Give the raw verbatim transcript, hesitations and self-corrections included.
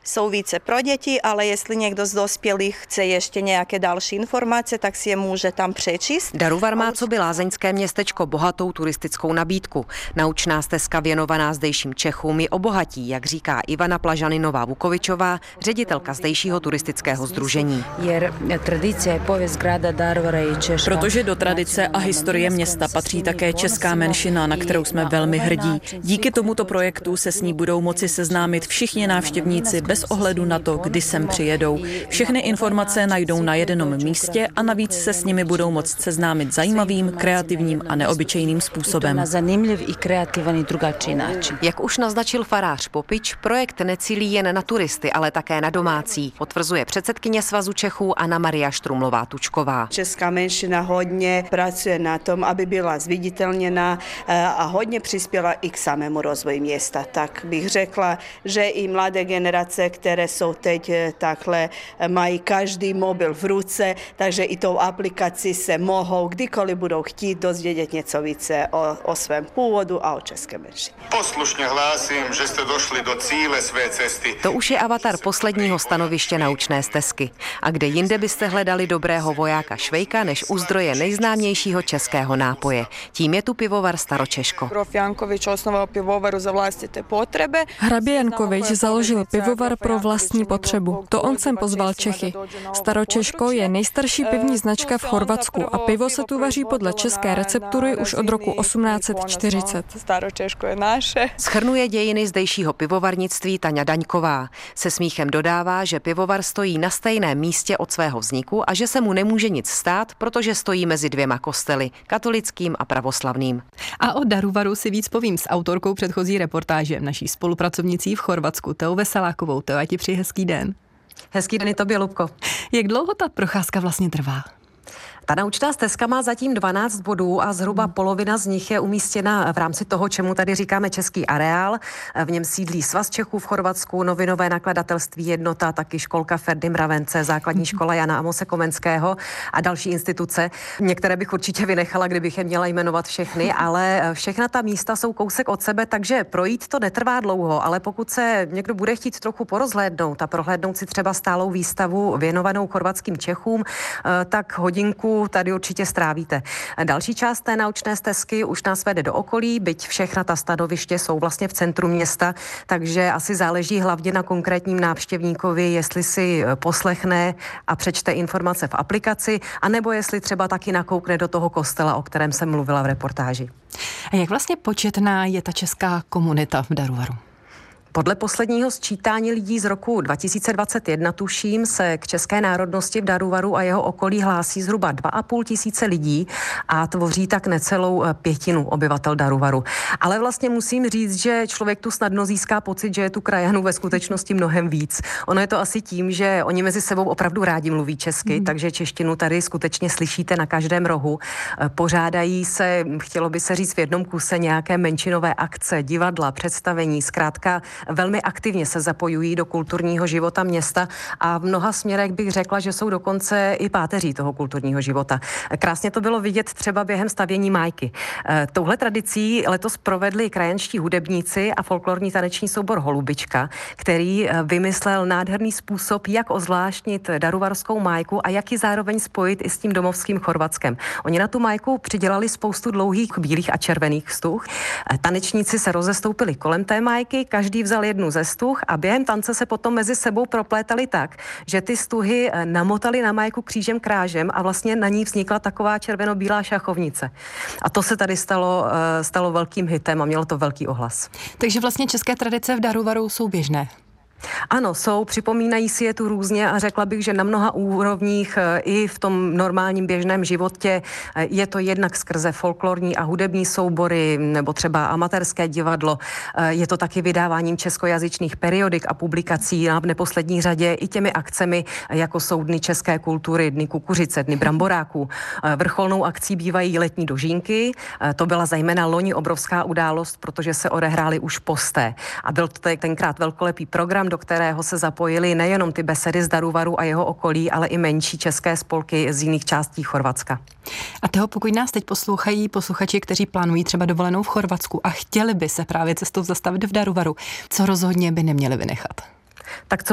jsou více pro děti, ale jestli někdo z dospělých chce ještě nějaké další informace, tak si je může tam přečíst. Daruvar má coby lázeňské městečko bohatou turistickou nabídku. Naučná stezka věnovaná zdejším Čechům ji obohatí, jak říká Ivana Plažaninová-Vukovičová, ředitelka zdejšího turistického sdružení. Protože do tradice a historie města patří také česká menšina, na kterou jsme velmi hrdí. Díky tomuto projektu se s ní budou moci seznámit všichni návštěvníci bez ohledu na to, kdy sem přijedou. Všechny informace najdou na jednom místě a navíc se s nimi budou moct seznámit zajímavým, kreativním a neobyčejným způsobem. Jak už naznačil farář Popič, projekt necílí jen na turisty, ale také na domácí, potvrzuje předsedkyně Svazu Čechů Anna Maria Štrumlová-Tučková. Česká menšina hodně pracuje na tom, aby byla zviditelněná a hodně přispěla i k samému rozvoji města. Tak bych řekla, že i mladé generace, které jsou teď takhle, mají každý mobil v ruce, takže i tou aplikací se mohou, kdykoliv budou chtít, dozvědět něco více o, o svém původu a o české menšině. Poslušně hlásím, že jste došli do cíle své cesty. To už je avatar posledního stanoviště naučné stezky. A kde jinde byste hledali dobrého vojáka Švejka než u zdroje nejznámějšího českého nápoje. Tím je tu pivovar Staročeško. Grof Jankovič osnoval pivovaru za vlastité potřeby. Hrabě Jankovič založil pivovar pro vlastní potřebu. To on sem pozval Čechy. Staročeško je nejstarší pivní značka v Chorvatsku a pivo se tu vaří podle české receptury už od roku osmnáct set čtyřicet. Staročeško je naše. Shrnuje dějiny zdejšího pivovarnictví Taňa Daňková. Se smíchem dodává, že pivovar stojí na stejném místě od svého vzniku a že se mu nemůže nic stát, protože stojí mezi dvěma kostely, katolickým a pravoslavným. A o Daruvaru si víc povím s autorkou předchozí reportáže, naší spolupracovnicí v Chorvatsku, Teou Veselákovou. Teo, ať ti přeji hezký den. Hezký den i tobě, Lubko. Jak dlouho ta procházka vlastně trvá? Ta naučná stezka má zatím dvanáct bodů a zhruba polovina z nich je umístěna v rámci toho, čemu tady říkáme český areál. V něm sídlí Svaz Čechů v Chorvatsku, novinové nakladatelství Jednota, taky školka Ferdy Mravence, základní škola Jana Amose Komenského a další instituce. Některé bych určitě vynechala, kdybych je měla jmenovat všechny, ale všechna ta místa jsou kousek od sebe, takže projít to netrvá dlouho, ale pokud se někdo bude chtít trochu porozhlédnout a prohlédnout si třeba stálou výstavu věnovanou chorvatským Čechům, tak hodinku tady určitě strávíte. Další část té naučné stezky už nás vede do okolí, byť všechna ta stanoviště jsou vlastně v centru města, takže asi záleží hlavně na konkrétním návštěvníkovi, jestli si poslechne a přečte informace v aplikaci, anebo jestli třeba taky nakoukne do toho kostela, o kterém jsem mluvila v reportáži. A jak vlastně početná je ta česká komunita v Daruvaru? Podle posledního sčítání lidí z roku dva tisíce dvacet jedna, tuším, se k české národnosti v Daruvaru a jeho okolí hlásí zhruba dva a půl tisíce lidí a tvoří tak necelou pětinu obyvatel Daruvaru. Ale vlastně musím říct, že člověk tu snadno získá pocit, že je tu krajanů ve skutečnosti mnohem víc. Ono je to asi tím, že oni mezi sebou opravdu rádi mluví česky, mm. takže češtinu tady skutečně slyšíte na každém rohu. Pořádají se, chtělo by se říct v jednom kuse, nějaké menšinové akce, divadla, představení, zkrátka velmi aktivně se zapojují do kulturního života města a v mnoha směrech bych řekla, že jsou dokonce i páteří toho kulturního života. Krásně to bylo vidět třeba během stavění májky. Touhle tradicí letos provedli krajanští hudebníci a folklorní taneční soubor Holubička, který vymyslel nádherný způsob, jak ozvláštnit daruvarskou májku a jak ji zároveň spojit i s tím domovským Chorvatskem. Oni na tu májku přidělali spoustu dlouhých bílých a červených stuh. Tanečníci se rozestoupili kolem té májky, každý vzal jednu ze stuh a během tance se potom mezi sebou proplétali tak, že ty stuhy namotali na májku křížem krážem a vlastně na ní vznikla taková červeno-bílá šachovnice. A to se tady stalo, stalo velkým hitem a mělo to velký ohlas. Takže vlastně české tradice v Daruvaru jsou běžné. Ano, jsou, připomínají si je tu různě a řekla bych, že na mnoha úrovních i v tom normálním běžném životě je to jednak skrze folklorní a hudební soubory nebo třeba amatérské divadlo. Je to taky vydáváním českojazyčných periodik a publikací a v neposlední řadě i těmi akcemi, jako jsou Dny české kultury, Dny kukuřice, Dny bramboráků. Vrcholnou akcí bývají letní dožínky. To byla zejména loni obrovská událost, protože se odehrály už posté. A byl to tenkrát velkolepý program, do kterého se zapojili nejenom ty besedy z Daruvaru a jeho okolí, ale i menší české spolky z jiných částí Chorvatska. A toho, pokud nás teď poslouchají posluchači, kteří plánují třeba dovolenou v Chorvatsku a chtěli by se právě cestou zastavit v Daruvaru, co rozhodně by neměli vynechat? Tak co